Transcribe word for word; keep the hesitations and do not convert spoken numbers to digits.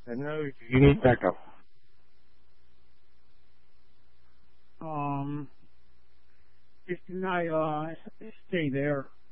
I know you need backup. Um, just can I uh, stay there?